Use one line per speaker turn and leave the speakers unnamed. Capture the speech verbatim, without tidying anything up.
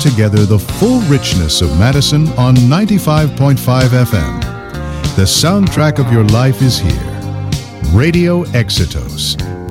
together the full richness of Madison on ninety-five point five F M. The soundtrack of your life is here. Radio Exitos,